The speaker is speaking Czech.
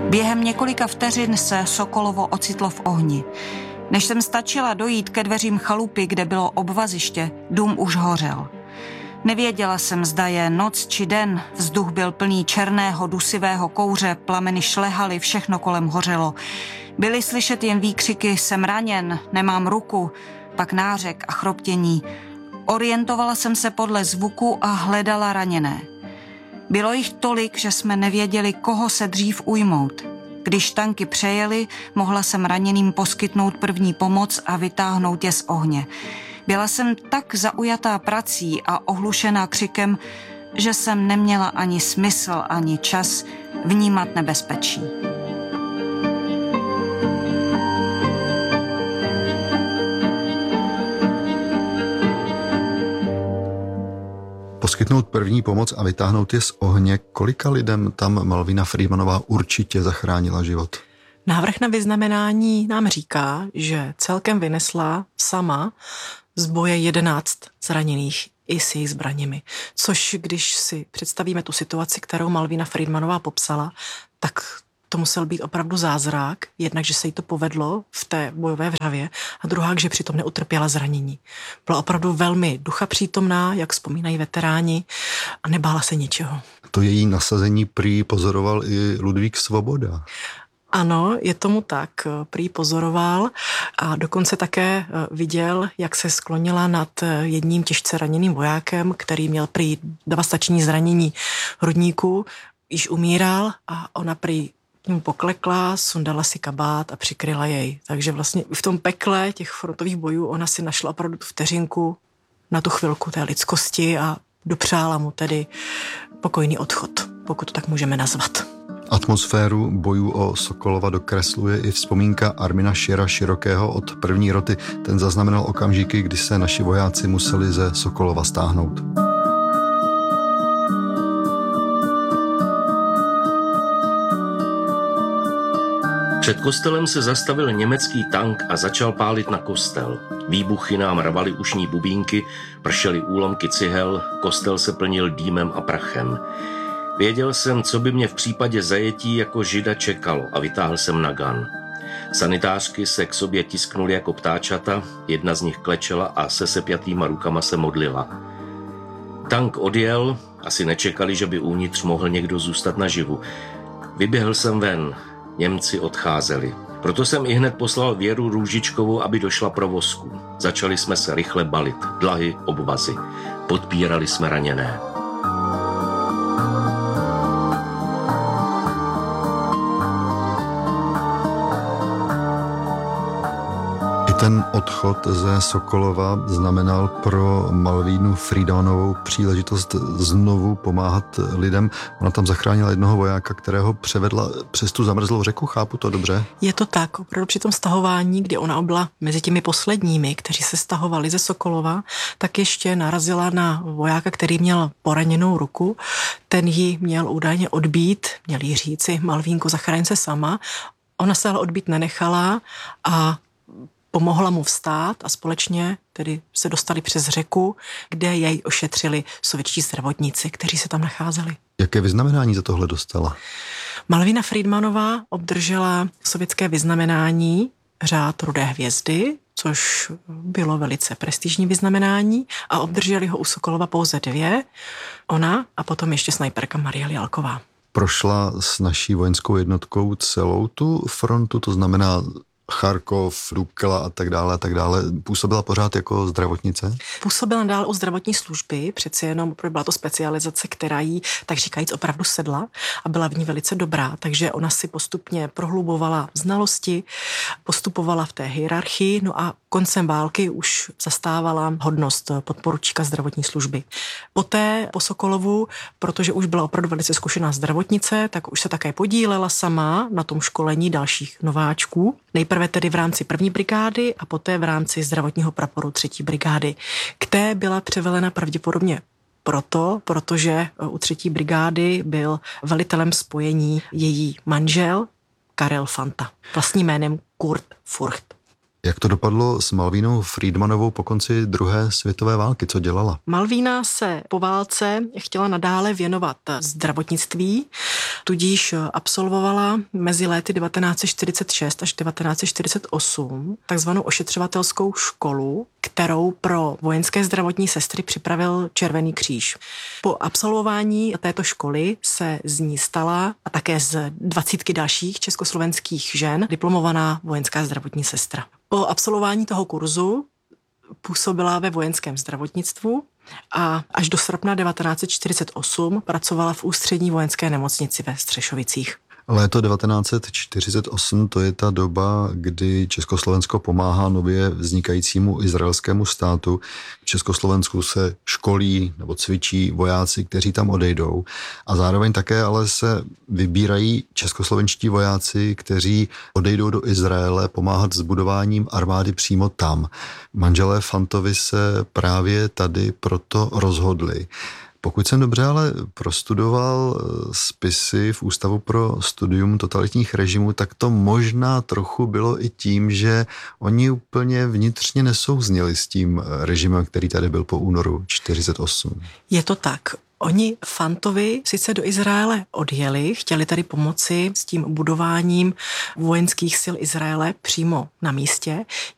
Během několika vteřin se Sokolovo ocitlo v ohni. Než jsem stačila dojít ke dveřím chalupy, kde bylo obvaziště, dům už hořel. Nevěděla jsem, zda je noc či den, vzduch byl plný černého, dusivého kouře, plameny šlehaly, všechno kolem hořelo. Byly slyšet jen výkřiky, jsem raněn, nemám ruku, pak nářek a chroptění. Orientovala jsem se podle zvuku a hledala raněné. Bylo jich tolik, že jsme nevěděli, koho se dřív ujmout. Když tanky přejeli, mohla jsem raněným poskytnout první pomoc a vytáhnout je z ohně. Byla jsem tak zaujatá prací a ohlušená křikem, že jsem neměla ani smysl, ani čas vnímat nebezpečí. Poskytnout první pomoc a vytáhnout je z ohně, kolika lidem tam Malvina Friedmanová určitě zachránila život? Návrh na vyznamenání nám říká, že celkem vynesla sama z boje 11 zraněných i s jejich zbraněmi. Což, když si představíme tu situaci, kterou Malvina Friedmanová popsala, tak to musel být opravdu zázrak. Jednak, že se jí to povedlo v té bojové vřavě a druhá, že přitom neutrpěla zranění. Byla opravdu velmi duchapřítomná, jak vzpomínají veteráni, a nebála se ničeho. To její nasazení prý pozoroval i Ludvík Svoboda. Ano, je tomu tak, prý pozoroval a dokonce také viděl, jak se sklonila nad jedním těžce raněným vojákem, který měl prý devastační zranění hrudníku, již umíral a ona prý mu poklekla, sundala si kabát a přikryla jej. Takže vlastně v tom pekle těch frontových bojů ona si našla opravdu tu vteřinku na tu chvilku té lidskosti a dopřála mu tedy pokojný odchod, pokud to tak můžeme nazvat. Atmosféru bojů o Sokolova dokresluje i vzpomínka Armina Šira Širokého od první roty. Ten zaznamenal okamžiky, kdy se naši vojáci museli ze Sokolova stáhnout. Před kostelem se zastavil německý tank a začal pálit na kostel. Výbuchy nám rvaly ušní bubínky, pršely úlomky cihel, kostel se plnil dýmem a prachem. Věděl jsem, co by mě v případě zajetí jako žida čekalo a vytáhl jsem nagan. Sanitářky se k sobě tisknuly jako ptáčata, jedna z nich klečela a se sepjatýma rukama se modlila. Tank odjel, asi nečekali, že by uvnitř mohl někdo zůstat naživu. Vyběhl jsem ven, Němci odcházeli. Proto jsem ihned poslal Věru Růžičkovou, aby došla pro vozku. Začali jsme se rychle balit, dlahy, obvazy. Podpírali jsme raněné. Ten odchod ze Sokolova znamenal pro Malvínu Friedmanovou příležitost znovu pomáhat lidem. Ona tam zachránila jednoho vojáka, kterého převedla přes tu zamrzlou řeku, chápu to dobře? Je to tak, opravdu při tom stahování, kdy ona byla mezi těmi posledními, kteří se stahovali ze Sokolova, tak ještě narazila na vojáka, který měl poraněnou ruku. Ten ji měl údajně odbít, měl jí říci: Malvínko, zachraň se sama. Ona se ale odbít nenechala a pomohla mu vstát a společně tedy se dostali přes řeku, kde jej ošetřili sovětští zdravotníci, kteří se tam nacházeli. Jaké vyznamenání za tohle dostala? Malvina Friedmanová obdržela sovětské vyznamenání Řád Rudé hvězdy, což bylo velice prestižní vyznamenání, a obdrželi ho u Sokolova pouze 2, ona a potom ještě snajperka Marie Lialková. Prošla s naší vojenskou jednotkou celou tu frontu, to znamená Charkov, Dukla a tak dále. Působila pořád jako zdravotnice? Působila dál u zdravotní služby, přeci jenom byla to specializace, která jí, tak říkajíc, opravdu sedla a byla v ní velice dobrá, takže ona si postupně prohlubovala znalosti, postupovala v té hierarchii, no a koncem války už zastávala hodnost podporučíka zdravotní služby. Poté po Sokolovu, protože už byla opravdu velice zkušená zdravotnice, tak už se také podílela sama na tom školení dalších nováčků. Nejprve tedy v rámci 1. brigády a poté v rámci zdravotního praporu 3. brigády. K té byla převelena pravděpodobně protože u 3. brigády byl velitelem spojení její manžel Karel Fanta, vlastním jménem Kurt Furcht. Jak to dopadlo s Malvínou Friedmanovou po konci druhé světové války? Co dělala? Malvína se po válce chtěla nadále věnovat zdravotnictví, tudíž absolvovala mezi léty 1946 až 1948 takzvanou ošetřovatelskou školu, kterou pro vojenské zdravotní sestry připravil Červený kříž. Po absolvování této školy se z ní stala a také z 20 dalších československých žen diplomovaná vojenská zdravotní sestra. Po absolvování toho kurzu působila ve vojenském zdravotnictvu a až do srpna 1948 pracovala v ústřední vojenské nemocnici ve Střešovicích. Léto 1948, to je ta doba, kdy Československo pomáhá nově vznikajícímu izraelskému státu. V Československu se školí nebo cvičí vojáci, kteří tam odejdou. A zároveň také ale se vybírají českoslovenští vojáci, kteří odejdou do Izraele pomáhat s budováním armády přímo tam. Manželé Fantovi se právě tady proto rozhodli. Pokud jsem dobře ale prostudoval spisy v Ústavu pro studium totalitních režimů, tak to možná trochu bylo i tím, že oni úplně vnitřně nesouzněli s tím režimem, který tady byl po únoru 1948. Je to tak. Oni Fantovi sice do Izraele odjeli, chtěli tady pomoci s tím budováním vojenských sil Izraele přímo na místě,